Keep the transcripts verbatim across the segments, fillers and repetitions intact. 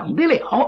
等得了。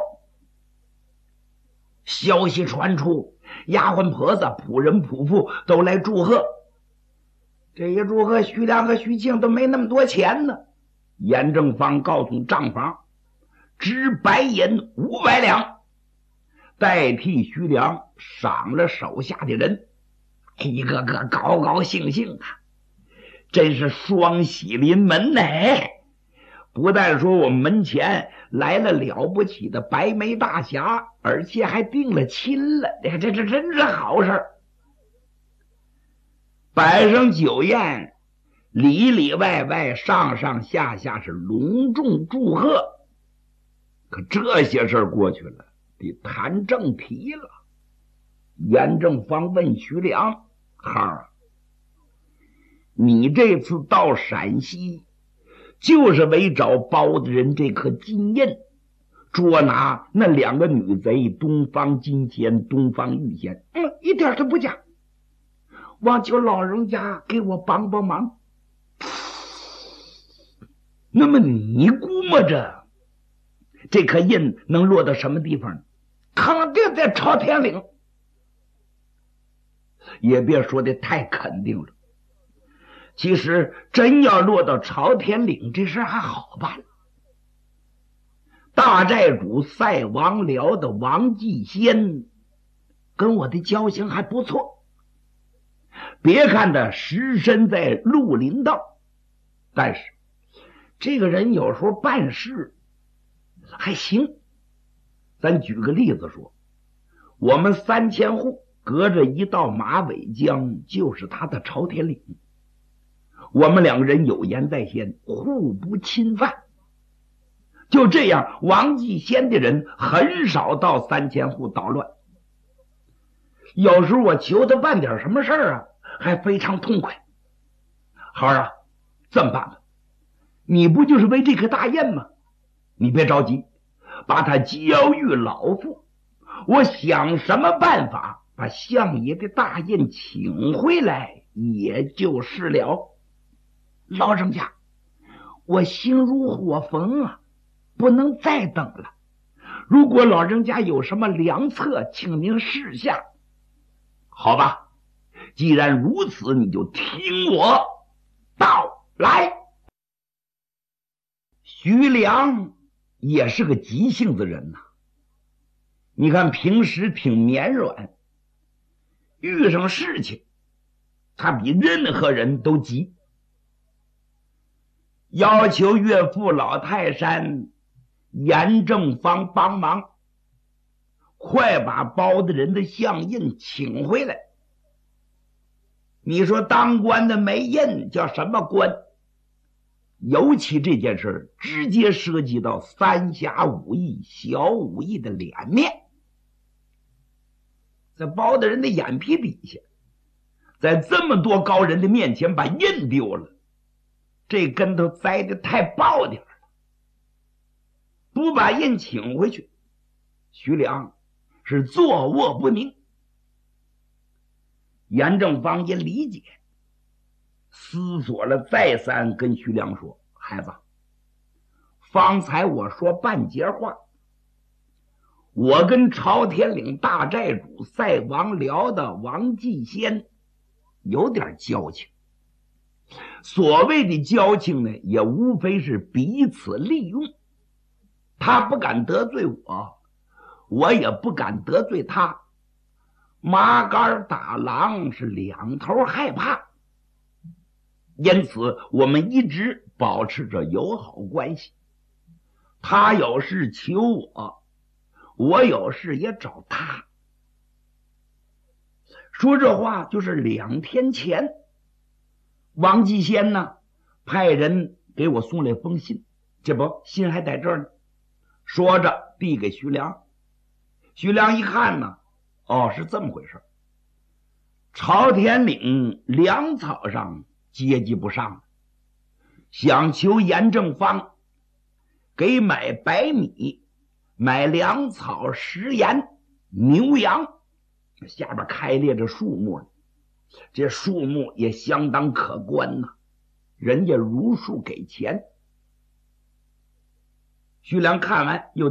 消息传出，丫鬟婆子、仆人仆妇都来祝贺。这一祝贺，徐良和徐庆都没那么多钱呢。严正方告诉账房，支白银五百两，代替徐良赏了手下的人，一个个高高兴兴啊，真是双喜临门呢。不但说我们门前来了了不起的白眉大侠，而且还定了亲了，这这这真是好事。摆上酒宴，里里外外上上下下是隆重祝贺。可这些事儿过去了，得谈正题了。严正方问徐良：“孩儿，你这次到陕西，就是为找包大人这颗金印，捉拿那两个女贼东方金仙、东方玉仙。”“嗯，一点都不假。望求老人家给我帮帮忙。”“那么你估摸着这颗印能落到什么地方呢？”“肯定在朝天岭。”“也别说的太肯定了。其实真要落到朝天岭，这事还好办。大寨主赛王僚的王继先跟我的交情还不错。别看他实身在绿林道，但是这个人有时候办事还行。咱举个例子说，我们三千户隔着一道马尾江，就是他的朝天岭。我们两个人有言在先，互不侵犯。就这样，王继先的人很少到三千户捣乱。有时候我求他办点什么事儿啊，还非常痛快。孩儿啊，这么办吧，你不就是为这颗大印吗？你别着急，把它交与老父，我想什么办法把相爷的大印请回来，也就是了。”“老人家，我心如火焚啊，不能再等了。如果老人家有什么良策，请您示下。”“好吧，既然如此，你就听我道来。”徐良也是个急性子人呐、啊，你看平时挺绵软，遇上事情他比任何人都急。要求岳父老泰山严正方帮忙，快把包大人的相印请回来。你说当官的没印叫什么官？尤其这件事直接涉及到三侠五义、小五义的脸面，在包大人的眼皮底下，在这么多高人的面前把印丢了，这跟头栽的太爆点了。不把印请回去，徐良是坐卧不宁。严正方也理解，思索了再三，跟徐良说：“孩子，方才我说半截话，我跟朝天岭大寨主赛王僚的王继先有点交情。所谓的交情呢，也无非是彼此利用。他不敢得罪我，我也不敢得罪他。麻杆打狼是两头害怕，因此我们一直保持着友好关系。他有事求我，我有事也找他。”说这话就是两天前，王继先呢派人给我送来封信，这不信还在这儿呢。说着递给徐良，徐良一看呢，哦，是这么回事。朝天岭粮草上接济不上了，想求严正方给买白米、买粮草、食盐、牛羊，下边开列着数目了，这数目也相当可观呐、啊，人家如数给钱。徐良看完又